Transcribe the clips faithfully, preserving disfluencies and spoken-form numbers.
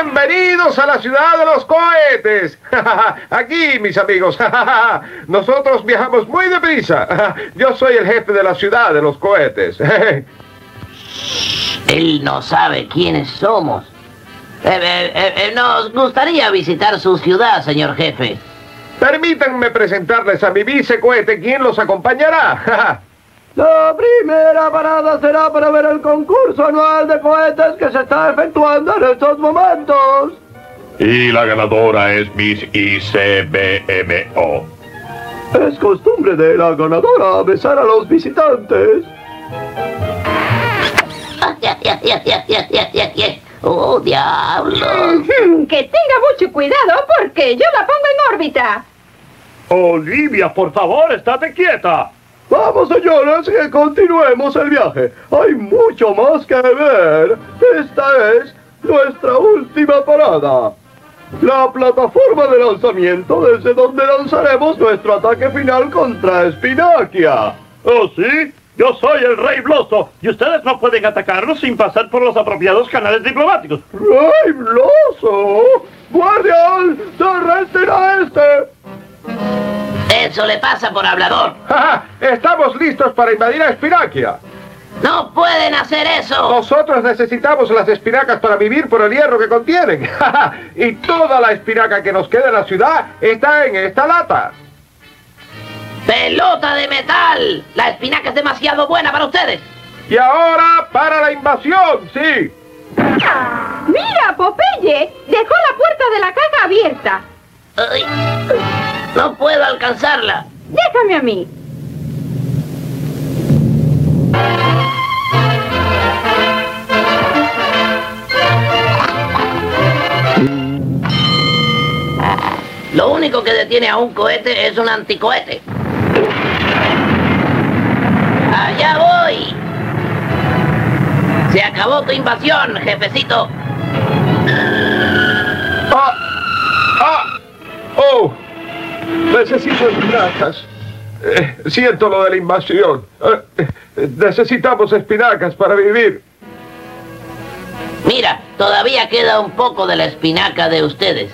Bienvenidos a la ciudad de los cohetes. Aquí, mis amigos. Nosotros viajamos muy deprisa. Yo soy el jefe de la ciudad de los cohetes. Él no sabe quiénes somos. Eh, eh, eh, nos gustaría visitar su ciudad, señor jefe. Permítanme presentarles a mi vicecohete, quien los acompañará. La primera parada será para ver el concurso anual de cohetes que se está efectuando en estos momentos. Y la ganadora es Miss I C B M O. Es costumbre de la ganadora besar a los visitantes. ¡Oh, diablo! Que tenga mucho cuidado porque yo la pongo en órbita. Olivia, por favor, estate quieta. Vamos, señores, que continuemos el viaje. Hay mucho más que ver. Esta es nuestra última parada. La plataforma de lanzamiento desde donde lanzaremos nuestro ataque final contra Spinakia. ¿Oh, sí? Yo soy el Rey Bloso y ustedes no pueden atacarnos sin pasar por los apropiados canales diplomáticos. ¡Rey Bloso! ¡Guardián! ¡Derreten a este! Eso le pasa por hablador. Estamos listos para invadir a Spinakia. ¡No pueden hacer eso! Nosotros necesitamos las espinacas para vivir por el hierro que contienen. Y toda la espinaca que nos queda en la ciudad está en esta lata. ¡Pelota de metal! La espinaca es demasiado buena para ustedes. Y ahora para la invasión, sí. Mira, Popeye, dejó la puerta de la caja abierta. Ay, no puedo alcanzarla. Déjame a mí. Lo único que detiene a un cohete es un anticohete. ¡Allá voy! Se acabó tu invasión, jefecito. ¡Ah! ¡Ah! ¡Oh! Necesito espinacas. Eh, siento lo de la invasión. Eh, necesitamos espinacas para vivir. Mira, todavía queda un poco de la espinaca de ustedes.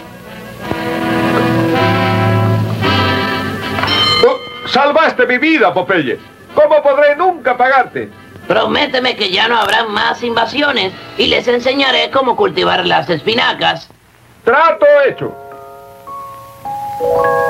Oh, salvaste mi vida, Popeye. ¿Cómo podré nunca pagarte? Prométeme que ya no habrá más invasiones y les enseñaré cómo cultivar las espinacas. Trato hecho.